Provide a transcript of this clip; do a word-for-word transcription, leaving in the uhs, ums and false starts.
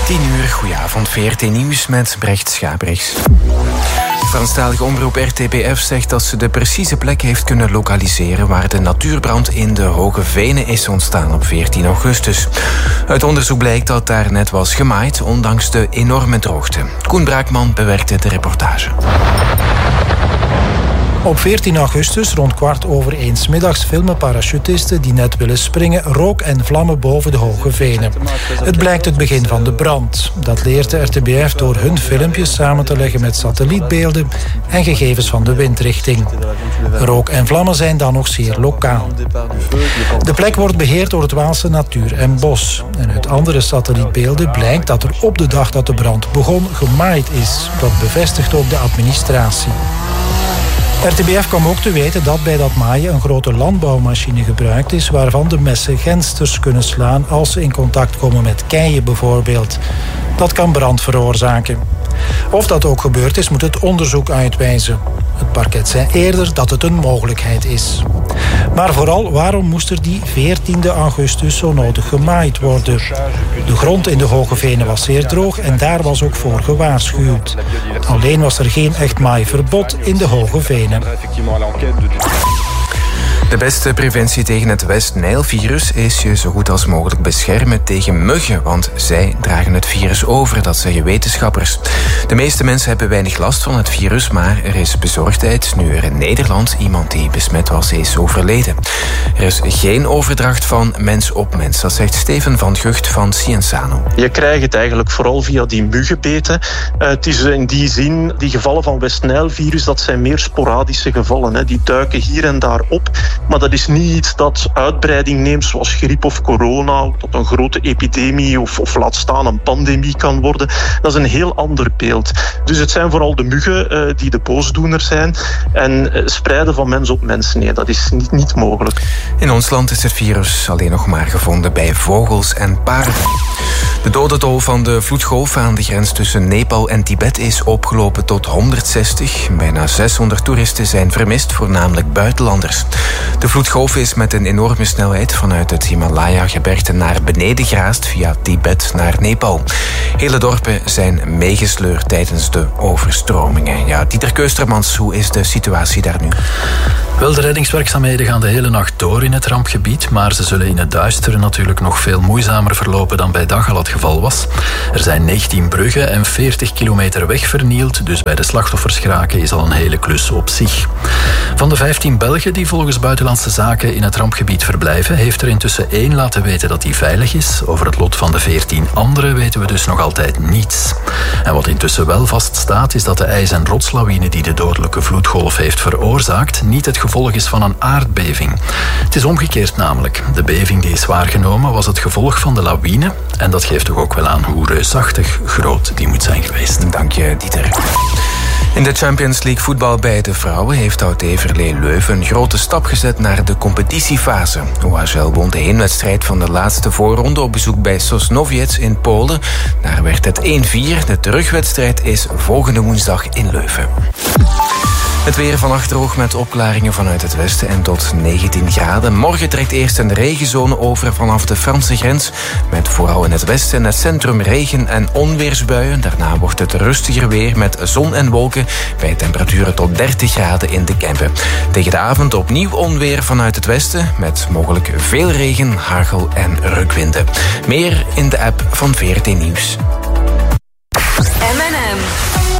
tien uur, goedenavond, V R T Nieuws met Brecht Schabrichs. De Franstalige omroep R T B F zegt dat ze de precieze plek heeft kunnen lokaliseren waar de natuurbrand in de Hoge Venen is ontstaan op veertien augustus. Uit onderzoek blijkt dat daar net was gemaaid, ondanks de enorme droogte. Koen Braakman bewerkte de reportage. Op veertien augustus, rond kwart over één 's middags, filmen parachutisten die net willen springen rook en vlammen boven de Hoge Venen. Het blijkt het begin van de brand. Dat leert de R T B F door hun filmpjes samen te leggen met satellietbeelden en gegevens van de windrichting. Rook en vlammen zijn dan nog zeer lokaal. De plek wordt beheerd door het Waalse Natuur en Bos. En uit andere satellietbeelden blijkt dat er op de dag dat de brand begon gemaaid is. Dat bevestigt ook de administratie. R T B F kwam ook te weten dat bij dat maaien een grote landbouwmachine gebruikt is, waarvan de messen gensters kunnen slaan als ze in contact komen met keien bijvoorbeeld. Dat kan brand veroorzaken. Of dat ook gebeurd is, moet het onderzoek uitwijzen. Het parket zei eerder dat het een mogelijkheid is. Maar vooral, waarom moest er die veertiende augustus zo nodig gemaaid worden? De grond in de Hoge Venen was zeer droog en daar was ook voor gewaarschuwd. Alleen was er geen echt maaiverbod in de Hoge Venen. De beste preventie tegen het West-Nijl-virus is je zo goed als mogelijk beschermen tegen muggen, want zij dragen het virus over, dat zeggen wetenschappers. De meeste mensen hebben weinig last van het virus, maar er is bezorgdheid nu er in Nederland iemand die besmet was is overleden. Er is geen overdracht van mens op mens, dat zegt Steven van Gucht van Cienzano. Je krijgt het eigenlijk vooral via die muggenbeten. Uh, het is in die zin, die gevallen van West-Nijl-virus, dat zijn meer sporadische gevallen. Hè. Die duiken hier en daar op. Maar dat is niet iets dat uitbreiding neemt, zoals griep of corona, dat een grote epidemie of, of laat staan een pandemie kan worden. Dat is een heel ander beeld. Dus het zijn vooral de muggen uh, die de boosdoeners zijn. En uh, spreiden van mens op mens, nee, dat is niet, niet mogelijk. In ons land is het virus alleen nog maar gevonden bij vogels en paarden. De dodentol van de vloedgolf aan de grens tussen Nepal en Tibet is opgelopen tot honderdzestig. Bijna zeshonderd toeristen zijn vermist, voornamelijk buitenlanders. De vloedgolf is met een enorme snelheid vanuit het Himalaya-gebergte naar beneden geraast via Tibet naar Nepal. Hele dorpen zijn meegesleurd tijdens de overstromingen. Ja, Dieter Keustermans, hoe is de situatie daar nu? Wel, de reddingswerkzaamheden gaan de hele nacht door in het rampgebied, maar ze zullen in het duister natuurlijk nog veel moeizamer verlopen dan bij dag al het geval was. Er zijn negentien bruggen en veertig kilometer weg vernield, dus bij de slachtoffers geraken is al een hele klus op zich. Van de vijftien Belgen die volgens Buitenlandse Zaken in het rampgebied verblijven, heeft er intussen één laten weten dat die veilig is. Over het lot van de veertien anderen weten we dus nog altijd niets. En wat intussen wel vaststaat, is dat de ijs- en rotslawine die de dodelijke vloedgolf heeft veroorzaakt, niet het gevolg is van een aardbeving. Het is omgekeerd namelijk. De beving die is waargenomen was het gevolg van de lawine. En dat geeft toch ook wel aan hoe reusachtig groot die moet zijn geweest. Dank je, Dieter. In de Champions League voetbal bij de vrouwen heeft Oud Heverlee Leuven een grote stap gezet naar de competitiefase. O H L won de heenwedstrijd van de laatste voorronde op bezoek bij Sosnowiec in Polen. Daar werd het één vier. De terugwedstrijd is volgende woensdag in Leuven. Het weer vannacht droog met opklaringen vanuit het westen en tot negentien graden. Morgen trekt eerst een regenzone over vanaf de Franse grens. Met vooral in het westen en het centrum regen- en onweersbuien. Daarna wordt het rustiger weer met zon en wolken bij temperaturen tot dertig graden in de Kempen. Tegen de avond opnieuw onweer vanuit het westen met mogelijk veel regen, hagel en rukwinden. Meer in de app van V R T Nieuws. M en M.